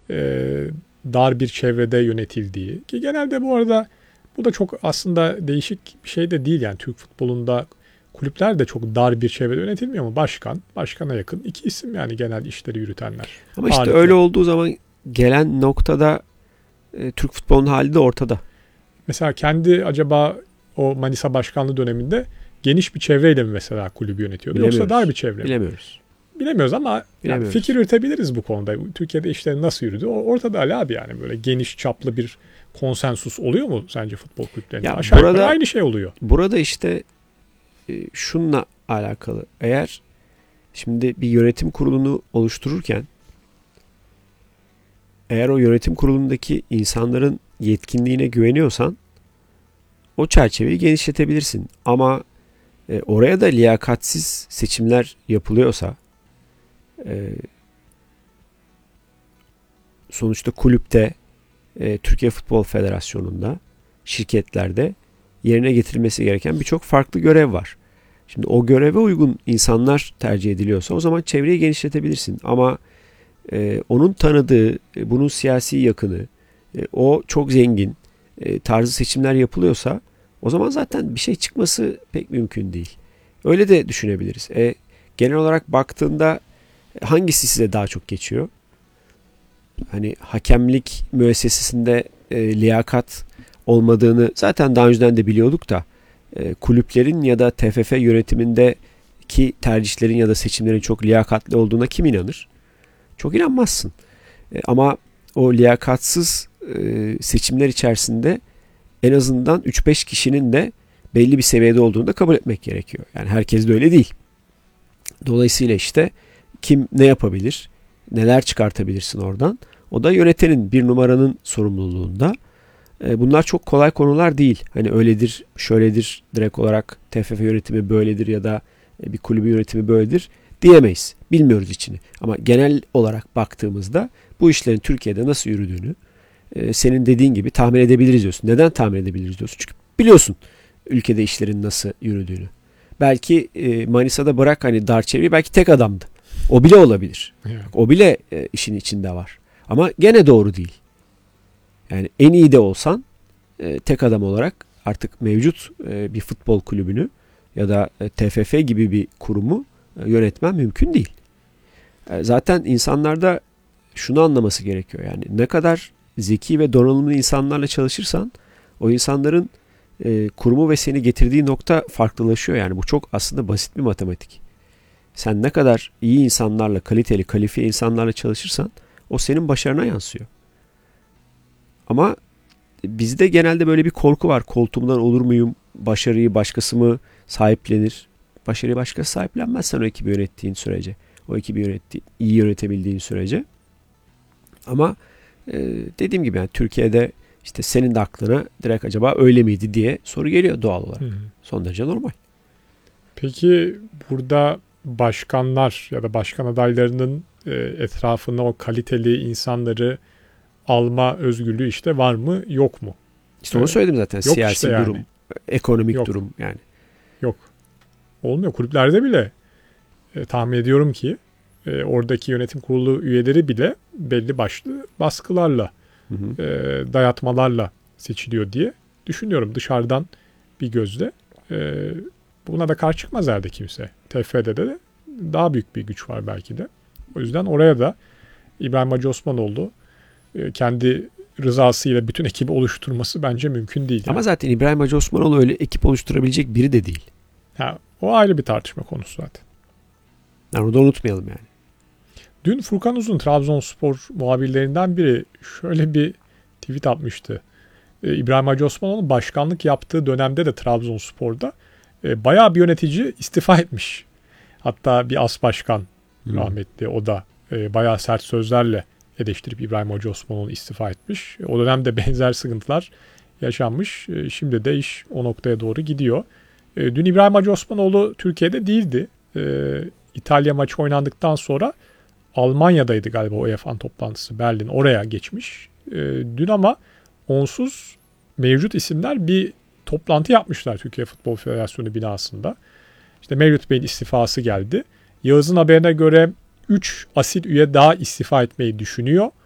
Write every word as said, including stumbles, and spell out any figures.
e, dar bir çevrede yönetildiği, ki genelde bu arada bu da çok aslında değişik bir şey de değil yani Türk futbolunda kulüpler de çok dar bir çevrede yönetilmiyor mu? Başkan, başkana yakın iki isim yani genel işleri yürütenler. Ama işte Ağırlıklı. öyle olduğu zaman gelen noktada e, Türk futbolunun hali de ortada. Mesela kendi acaba o Manisa başkanlığı döneminde geniş bir çevreyle mi mesela kulübü yönetiyordu yoksa dar bir çevre mi? Bilemiyoruz. Bilemiyoruz ama Bilemiyoruz. Yani fikir üretebiliriz bu konuda. Türkiye'de işleri nasıl yürüdü? O ortada Ali abi yani böyle geniş çaplı bir konsensus oluyor mu sence futbol kulüplerinde? Ya Aşağı yukarı burada, aynı şey oluyor. Burada işte e, şununla alakalı. Eğer şimdi bir yönetim kurulunu oluştururken eğer o yönetim kurulundaki insanların yetkinliğine güveniyorsan o çerçeveyi genişletebilirsin. Ama e, oraya da liyakatsiz seçimler yapılıyorsa e, sonuçta kulüpte, e, Türkiye Futbol Federasyonu'nda, şirketlerde yerine getirilmesi gereken birçok farklı görev var. Şimdi o göreve uygun insanlar tercih ediliyorsa o zaman çevreyi genişletebilirsin. Ama e, onun tanıdığı, e, bunun siyasi yakını, e, o çok zengin e, tarzı seçimler yapılıyorsa o zaman zaten bir şey çıkması pek mümkün değil. Öyle de düşünebiliriz. E, genel olarak baktığında hangisi size daha çok geçiyor? Hani hakemlik müessesesinde e, liyakat olmadığını zaten daha önceden de biliyorduk da e, kulüplerin ya da T F F yönetimindeki tercihlerin ya da seçimlerin çok liyakatli olduğuna kim inanır? Çok inanmazsın. E, ama o liyakatsız e, seçimler içerisinde en azından üç beş kişinin de belli bir seviyede olduğunu da kabul etmek gerekiyor. Yani herkes de öyle değil. Dolayısıyla işte kim ne yapabilir? Neler çıkartabilirsin oradan? O da yönetenin, bir numaranın sorumluluğunda. E, bunlar çok kolay konular değil. Hani öyledir, şöyledir, direkt olarak T F F yönetimi böyledir ya da bir kulübü yönetimi böyledir diyemeyiz. Bilmiyoruz içini. Ama genel olarak baktığımızda bu işlerin Türkiye'de nasıl yürüdüğünü e, senin dediğin gibi tahmin edebiliriz diyorsun. Neden tahmin edebiliriz diyorsun? Çünkü biliyorsun ülkede işlerin nasıl yürüdüğünü. Belki e, Manisa'da bırak hani dar çevreyi, belki tek adamdı. O bile olabilir. Evet. O bile e, işin içinde var. Ama gene doğru değil. Yani en iyi de olsan e, tek adam olarak artık mevcut e, bir futbol kulübünü ya da e, T F F gibi bir kurumu e, yönetmen mümkün değil. E, zaten insanlarda şunu anlaması gerekiyor. Yani ne kadar zeki ve donanımlı insanlarla çalışırsan o insanların e, kurumu ve seni getirdiği nokta farklılaşıyor. Yani bu çok aslında basit bir matematik. Sen ne kadar iyi insanlarla, kaliteli, kalifiye insanlarla çalışırsan o senin başarına yansıyor. Ama bizde genelde böyle bir korku var. Koltuğumdan olur muyum? Başarıyı başkası mı sahiplenir? Başarıyı başkası sahiplenmez sen o ekibi yönettiğin sürece. O ekibi yönetti, iyi yönetebildiğin sürece. Ama e, dediğim gibi yani Türkiye'de işte senin de aklına direkt acaba öyle miydi diye soru geliyor doğal olarak. Hı hı. Son derece normal. Peki burada başkanlar ya da başkan adaylarının e, etrafına o kaliteli insanları alma özgürlüğü işte var mı yok mu? İşte onu evet. söyledim zaten. Yok siyasi işte yani. Durum, ekonomik yok. Durum yani. Yok. Olmuyor. Kulüplerde bile e, tahmin ediyorum ki e, oradaki yönetim kurulu üyeleri bile belli başlı baskılarla, hı hı. E, dayatmalarla seçiliyor diye düşünüyorum. Dışarıdan bir gözle. E, buna da karşı çıkmaz herhalde kimse. T F F'de de daha büyük bir güç var belki de. O yüzden oraya da İbrahim Hacı Osmanoğlu kendi rızasıyla bütün ekibi oluşturması bence mümkün değil. Yani. Ama zaten İbrahim Hacı Osmanoğlu öyle ekip oluşturabilecek biri de değil. Ha, o ayrı bir tartışma konusu zaten. Yani onu da unutmayalım yani. Dün Furkan Uzun, Trabzonspor muhabirlerinden biri şöyle bir tweet atmıştı. Ee, İbrahim Hacı Osmanoğlu başkanlık yaptığı dönemde de Trabzonspor'da e, bayağı bir yönetici istifa etmiş. Hatta bir as başkan hmm. rahmetli o da e, bayağı sert sözlerle eleştirip İbrahim Hacı Osmanoğlu istifa etmiş. O dönemde benzer sıkıntılar yaşanmış. Şimdi de iş o noktaya doğru gidiyor. Dün İbrahim Hacı Osmanoğlu Türkiye'de değildi. İtalya maçı oynandıktan sonra Almanya'daydı galiba o U E F A'nın toplantısı. Berlin oraya geçmiş. Dün ama onsuz mevcut isimler bir toplantı yapmışlar Türkiye Futbol Federasyonu binasında. İşte Mevlüt Bey'in istifası geldi. Yağız'ın haberine göre üç asil üye daha istifa etmeyi düşünüyor.